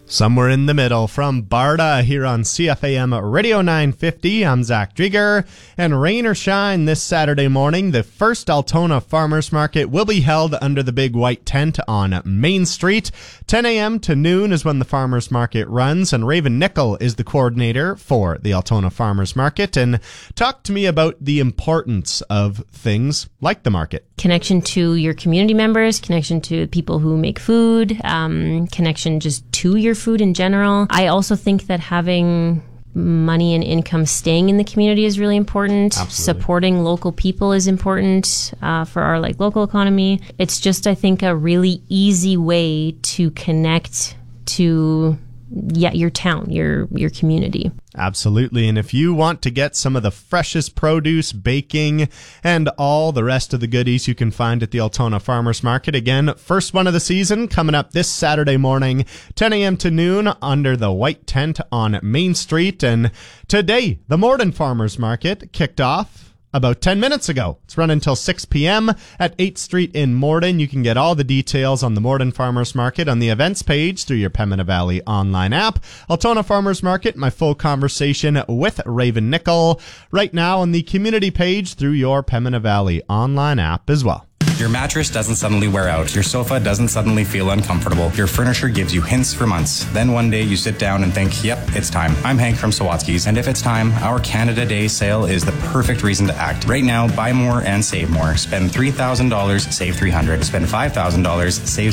Somewhere in the middle from Barda here on CFAM Radio 950. I'm Zach Drieger. And rain or shine this Saturday morning, the first Altona Farmers Market will be held under the big white tent on Main Street. 10 a.m. to noon is when the Farmers Market runs, and Raven Nickel is the coordinator for the Altona Farmers Market, and talked to me about the importance of things like the market. Connection to your community members, connection to people who make food, connection just to your food in general. I also think that having money and income staying in the community is really important. Absolutely. Supporting local people is important for our local economy. It's just, I think, a really easy way to connect to your town, your community. Absolutely. And if you want to get some of the freshest produce, baking, and all the rest of the goodies you can find at the Altona Farmers Market, again, first one of the season coming up this Saturday morning, 10 a.m. to noon under the white tent on Main Street. And today, the Morden Farmers Market kicked off about 10 minutes ago. It's run until 6 p.m. at 8th Street in Morden. You can get all the details on the Morden Farmers Market on the events page through your Pembina Valley online app. Altona Farmers Market, my full conversation with Raven Nickel right now on the community page through your Pembina Valley online app as well. Your mattress doesn't suddenly wear out. Your sofa doesn't suddenly feel uncomfortable. Your furniture gives you hints for months. Then one day you sit down and think, yep, it's time. I'm Hank from Sawatsky's, and if it's time, our Canada Day sale is the perfect reason to act. Right now, buy more and save more. Spend $3,000, save $300. Spend $5,000, save